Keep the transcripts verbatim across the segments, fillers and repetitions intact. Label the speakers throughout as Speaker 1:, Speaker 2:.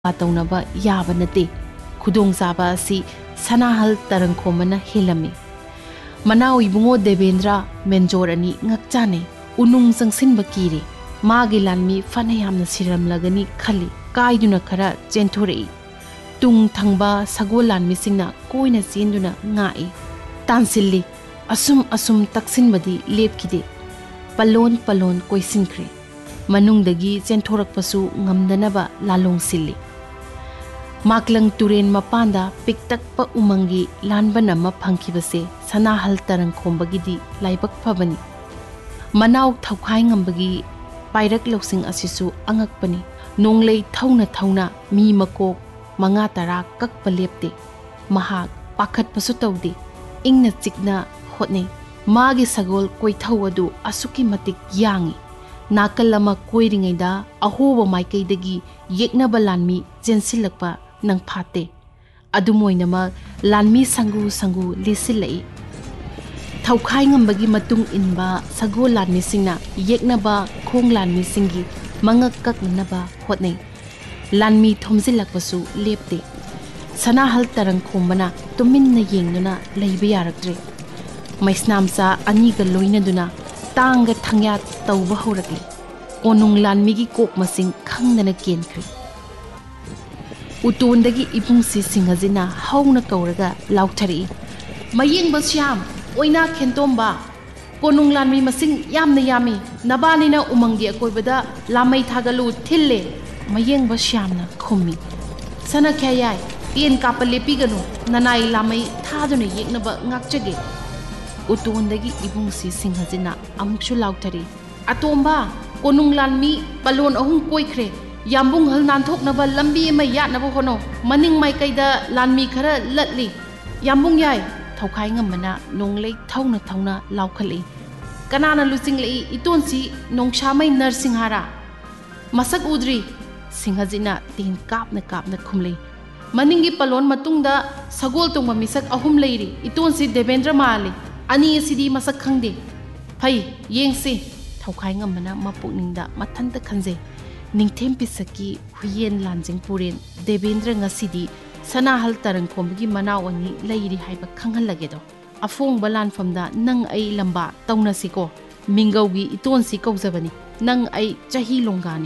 Speaker 1: तौनबा याबा नते खुदोंग चाबा असि सनाहल तरंगखोमना हेलमी मनाव इबुंगो देवेंद्र मेंजोर अनि ngakchane unung changsinba kire मागे लानमी फने यामना सिरमलगनी खली कायदुना खरा चेंथोरई तुंग थंगबा Sagol लानमी सिंगना Koyna चेंदुना ngai तानसिल्ली assume assume तक्सिनबदी लेपकिदे Pallon Pallon कोइसिनख्रे मनुंगदगी चेंथोरकपसु ngamdanaba लालोंग सिल्ली माकलंग तुरेन मपांदा पिकतकपा उमंगी लानबना मा फंखिबसे सनाहल तरंगखोमबगिदी लाइबक फबनी मनाव थौखाय ngambagi पायरक लौसिंग असिसु अंगकपनी नोंगलै थौना थौना मी मकोक मंगा तरा ककप लेपते महाक पाखतपसु तौदे इंगना चिकना होतने मागे सगोल कोइथौ अदु असुकी मतिक यांगी नाकल अमा कोइरिङैदा अहोबा माइकैदगी येकनबा लानमी चेनसिलकपा नंग फाते अदुमोइनमा लानमी संगु संगु लिसिलै थौखाय ngambagi matung inba sagol lanmi singna yeknaba khong lanmi singi mangak kaknaba hotnei lanmi thomjilakpasu lepte sanahal tarang khombana tuminna yengnuna leiba yaraktre maisnamsa ani ga loina duna tangga thangya tawba horakli onung lanmi gi kok masing khangdana kenkhri utondagi ibungsi singajina hauna kauraga lauthari mayeng basyam ओइना खेंतोंबा कोनुंग लानमी मसिंग यामना यामी नबानिना उमंगी अकोइबदा लामै थागलु थिल्ले मयेंग बश्यामना खुम्मी सना ख्यायाय तेन कापा लेपिगनु ननाई लामै थादुना येकनबा ngakchage उतोंदगी इबुंगसी सिंहजिना अमुकसु लाउथरी अतोंबा कोनुंग लानमी Pallon अहुं कोइख्रे यामबुंग हल नानथोकनबा लंबी मा यातनबा होनो मनिंग माइकैदा लानमी खरा लतली यामबुंग याय थौखाय ngambana नोंगलै थौना थौना लाउखली कनाना लुचिंगलै इतोनसी नोंगशामै नरसिंहारा मसक उद्री सिंहजिना तीन कापना कापना खुमलै मनिंगी पलोन मतुंगदा सगोल तोंबा मिसक अहुम लैरी इतोनसी देवेंद्र माली अनि असिदी मसक खंगदे फै येंगसे थौखाय ngambana मपुकनिंगदा मथंत खंजे निंगथेम पिसकी हुयेन लांजिंग पुरेन देवेंद्र ngasiदी सनाहल तरंगखोमबगी मनावनी लैरी हाइबा खंगहलगेदो अफोंग बलानफमदा नंग आई लंबा तौनसिको मिंगौगी इतोनसी कौजबनी नंग आई चही लोंगानी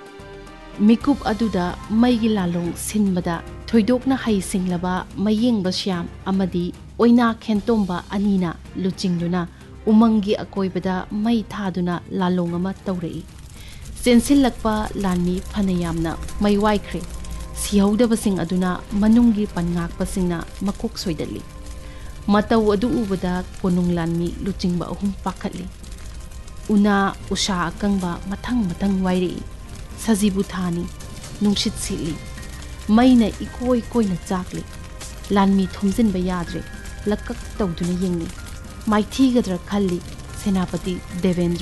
Speaker 1: मिकुप अदुदा मैगी लालोंग सिनबदा थोइदोकना हाई सिंगलबा मयेंग बश्याम अमदी ओइना खेंतोंबा अनीना लुचिंगदुना उमंगी अकोइबदा मै थादुना लालोंग अमा तौरई सेंसिलकपा लानमी फनयामना मैवाइख्रे सिहौदबसिंग अदुना मनुंगी पन्गाकपसिंगना मकोक सोइदली मतौ अदु उबदा कोनुंग लानमी लुचिंगबा अहुम पाखतली उना उषा अकंबा मथंग मथंग वाइरे सजीबु थानी नुंशित सिली मैना इकोय कोइना चाकली लानमी थोमजिनबा याद्रे लक्कक तौदुना येंगनी माइथीगद्र खल्ली सेनापति Devendra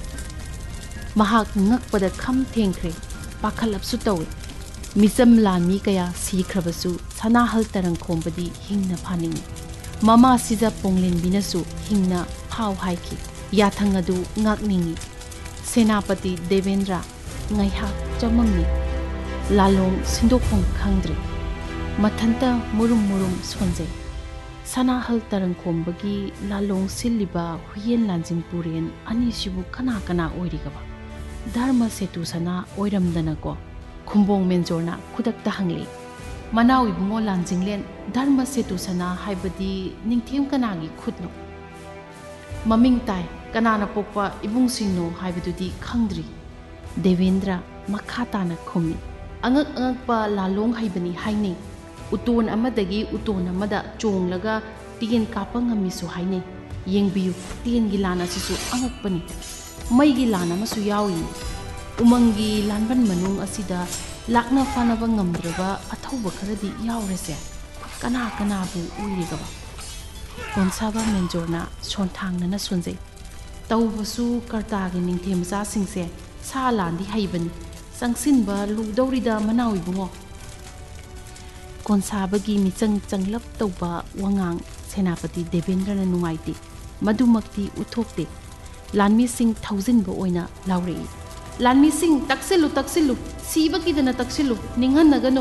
Speaker 1: महाक ngakpada kham thengkhre pakhalapsu tawi मिसम लानमी कया सीख्रबसु सनाहल तरंगखोमबदी हिंगना फानिंग ममा सिजा पोंगलेन बिनसु हिंगना फाव हाइखि याथंग अदु ngakningi सेनापति देवेंद्र ngaiha चमंगनी लालोंग सिंदोखों खंगद्रे मथंता मुरुम मुरुम सोंजे सनाहल तरंगखोमबगी लालोंग सिल्लिबा हुयेन लांजिंग पुरेन अनिसिबु कना कना ओइरिगबा धर्म सेतु सना ओइरमदनको खुंबोंग मेंजोरना खुदकता हंगली मनाव इबुंगो लांजिंगलेन धर्म सेतु सना हाइबदी निंगथेम कनागी खुदनो ममिंग ताय कनाना पोकपा इबुंग सिंगनो हाइबदुदी खंगद्री देवेंद्र मखाताना खुमी अंगक अंगकपा लालोंग हाइबनी हाइने उतोन अमदगी उतोन अमदा चोंगलगा तीन कापा ngamisu हाइने येंगबियु तीन गी लाना सिसु अंगकपनी मैगी लाना मसु यावी उमंगी लानबन मनुंग असिदा लाकना फानबा ngamdraba अथौबा खरदी यावरेसे कना कनाबु उइरिगबा कोनसाबा मेंजोरना सोनथांगना सुनजे तौबसु कर्तागे निंथेमजा सिंगसे सा लांदी हाइबन संगसिनबा लुदौरिदा मनावी बुंगो कोनसाबगी मिचंग चंगलप तौबा वंगांग सेनापति देवेंद्रना नुंगाइते मधुमक्ति उथोकते लानमी सिंग थाउजिनबा ओइना लाउरे लानमी सिंग तक्सिलु तक्सिलु सीबकीदना तक्सिलु निंगहनगनो